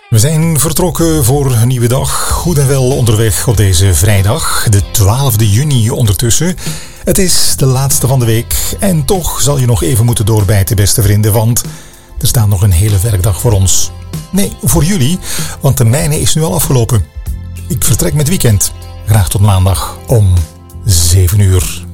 We zijn vertrokken voor een nieuwe dag. Goed en wel onderweg op deze vrijdag, de 12e juni ondertussen. Het is de laatste van de week en toch zal je nog even moeten doorbijten, beste vrienden, want er staat nog een hele werkdag voor ons. Nee, voor jullie, want de mijne is nu al afgelopen. Ik vertrek met weekend. Graag tot maandag om 7 uur.